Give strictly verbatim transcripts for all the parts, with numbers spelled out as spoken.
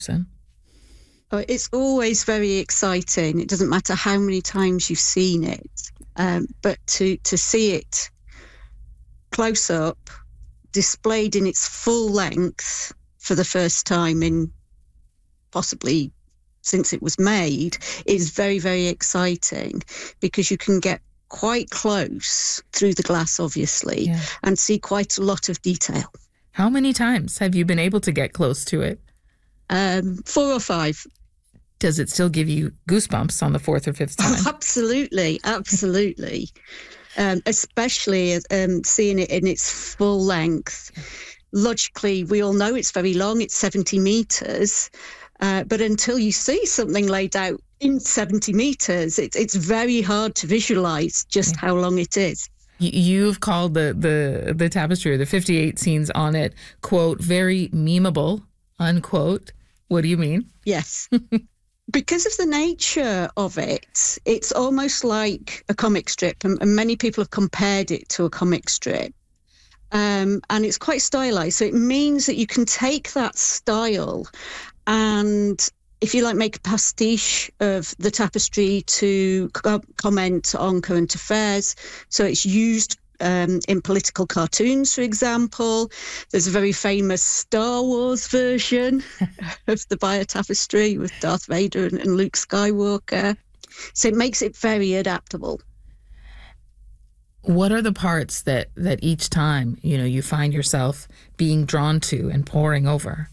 Oh, it's always very exciting. It doesn't matter how many times you've seen it, um, but to to see it close up, displayed in its full length for the first time in possibly since it was made, is very, very exciting, because you can get quite close through the glass, obviously, yeah. and see quite a lot of detail. How many times have you been able to get close to it? Um, four or five. Does it still give you goosebumps on the fourth or fifth time? Oh, absolutely, absolutely. um, especially um, seeing it in its full length. Logically, we all know it's very long, it's seventy metres, uh, but until you see something laid out in seventy metres, it, it's very hard to visualise just how long it is. You've called the, the, the tapestry, or the fifty-eight scenes on it, quote, very memeable, unquote. What do you mean? Yes. Because of the nature of it, it's almost like a comic strip, and, and many people have compared it to a comic strip. Um, and it's quite stylized. So it means that you can take that style and, if you like, make a pastiche of the tapestry to co- comment on current affairs. So it's used um, in political cartoons, for example. There's a very famous Star Wars version of the Bayeux Tapestry with Darth Vader and, and Luke Skywalker. So it makes it very adaptable. What are the parts that, that each time, you know, you find yourself being drawn to and poring over?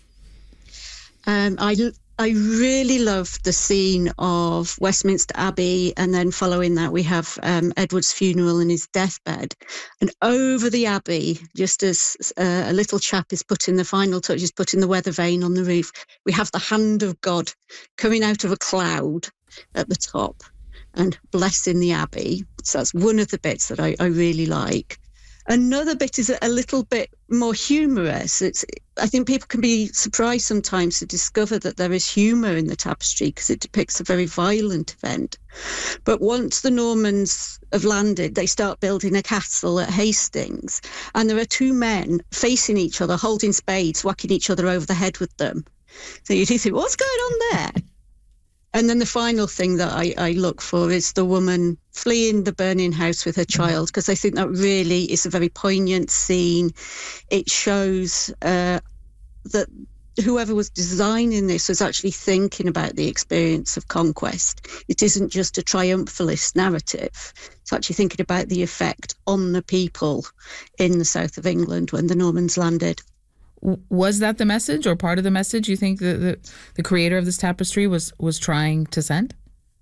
Um, I, I really love the scene of Westminster Abbey, and then following that we have um, Edward's funeral and his deathbed. And over the Abbey, just as uh, a little chap is putting the final touches, putting the weather vane on the roof, we have the hand of God coming out of a cloud at the top and blessing the Abbey. So that's one of the bits that I, I really like. Another bit is a little bit more humorous. It's, I think people can be surprised sometimes to discover that there is humour in the tapestry, because it depicts a very violent event. But once the Normans have landed, they start building a castle at Hastings, and there are two men facing each other, holding spades, whacking each other over the head with them. So you do think, what's going on there? And then the final thing that I, I look for is the woman fleeing the burning house with her child, because I think that really is a very poignant scene. It shows uh, that whoever was designing this was actually thinking about the experience of conquest. It isn't just a triumphalist narrative. It's actually thinking about the effect on the people in the south of England when the Normans landed. Was that the message, or part of the message you think the, the, the creator of this tapestry was, was trying to send?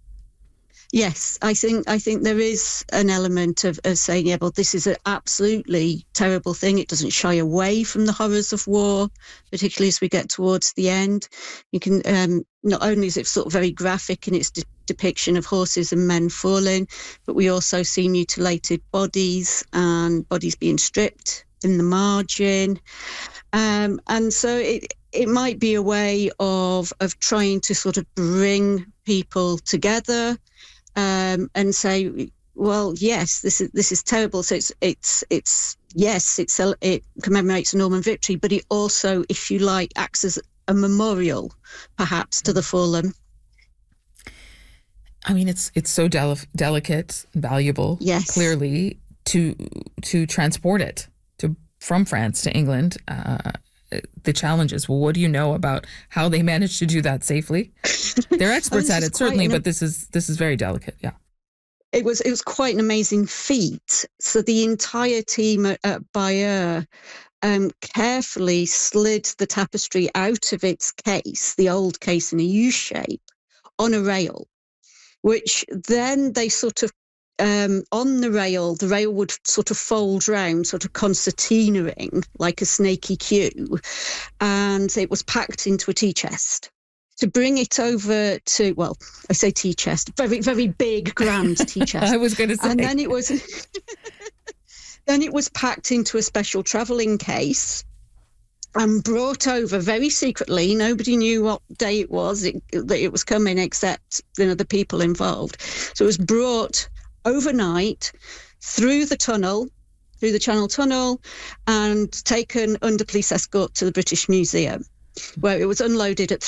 Yes, I think I think there is an element of, of saying, yeah, well, this is an absolutely terrible thing. It doesn't shy away from the horrors of war, particularly as we get towards the end. You can um, not only is it sort of very graphic in its de- depiction of horses and men falling, but we also see mutilated bodies and bodies being stripped in the margin. Um, and so it it might be a way of of trying to sort of bring people together um, and say, well, yes, this is this is terrible. So it's it's it's yes, it's a, it commemorates a Norman victory, but it also, if you like, acts as a memorial, perhaps, to the fallen. I mean, it's it's so del- delicate, valuable, yes, clearly, to to transport it to from France to England. Uh, the challenges. Well, what do you know about how they managed to do that safely? They're experts at it, certainly, an, but this is this is very delicate. Yeah, it was it was quite an amazing feat. So the entire team at, at Bayeux um, carefully slid the tapestry out of its case, the old case in a U shape, on a rail, which then they sort of Um, on the rail, the rail would sort of fold round, sort of concertinaing like a snaky queue, and it was packed into a tea chest. To bring it over to, well, I say tea chest, very, very big, grand tea chest. I was going to say. And then it was, then it was packed into a special travelling case and brought over very secretly. Nobody knew what day it was it, that it was coming, except, you know, the people involved. So it was brought overnight through the tunnel, through the Channel Tunnel, and taken under police escort to the British Museum. where it was unloaded at